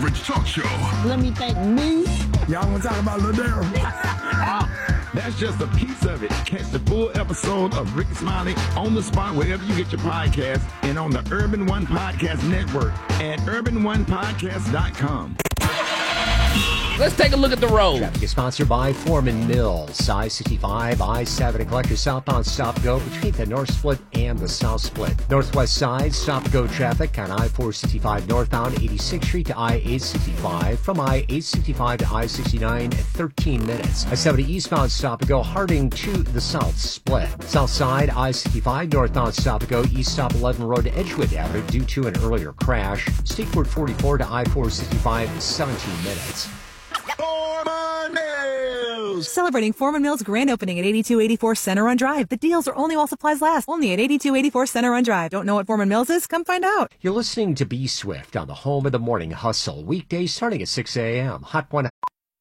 Sports Talk Show. Let me thank me. Y'all want to talk about Ladero? That's just a piece of it. Catch the full episode of Rick Smiley on the spot wherever you get your podcast and on the Urban One Podcast Network at urbanonepodcast.com. Let's take a look at the road. Traffic is sponsored by Foreman Mills. I-65, I-70 collector southbound stop-go between the north split and the south split. Northwest side stop-go traffic on I-465 northbound 86th Street to I-865. From I-865 to I-69 at 13 minutes. I-70 eastbound stop-go Harding to the south split. South side I-65 northbound stop-go east stop 11 Road to Edgewood Avenue due to an earlier crash. Stakeford 44 to I-465 17 minutes. Foreman Mills! Celebrating Foreman Mills' grand opening at 8284 Center Run Drive. The deals are only while supplies last. Only at 8284 Center Run Drive. Don't know what Foreman Mills is? Come find out. You're listening to Be Swift on the home of the morning hustle. Weekdays starting at 6 a.m. Hot 1.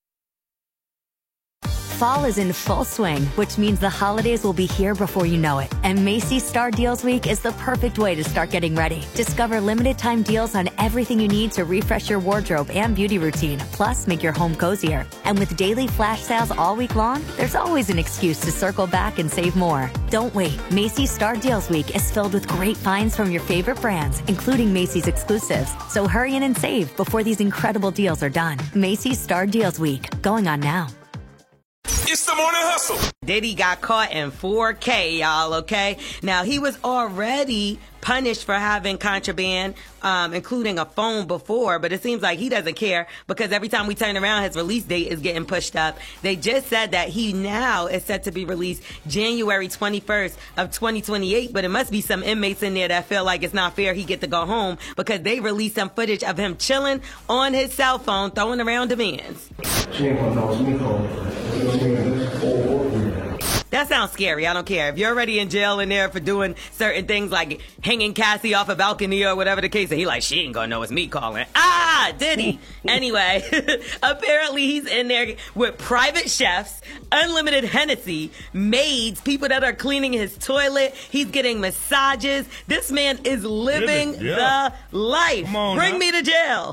Fall is in full swing, which means the holidays will be here before you know it. And Macy's Star Deals Week is the perfect way to start getting ready. Discover limited time deals on everything you need to refresh your wardrobe and beauty routine, plus make your home cozier. And with daily flash sales all week long, there's always an excuse to circle back and save more. Don't wait. Macy's Star Deals Week is filled with great finds from your favorite brands, including Macy's exclusives. So hurry in and save before these incredible deals are done. Macy's Star Deals Week, going on now. It's the morning hustle. Diddy got caught in 4K, y'all, okay? Now, he was already punished for having contraband, including a phone before, but it seems like he doesn't care because every time we turn around, his release date is getting pushed up. They just said that he now is set to be released January 21st of 2028, but it must be some inmates in there that feel like it's not fair he get to go home because they released some footage of him chilling on his cell phone, throwing around demands. That sounds scary. I don't care. If you're already in jail in there for doing certain things like hanging Cassie off a balcony or whatever the case, and he like, she ain't gonna know it's me calling. Diddy. Anyway, apparently he's in there with private chefs, unlimited Hennessy, maids, people that are cleaning his toilet. He's getting massages. This man is living the life. Bring me to jail.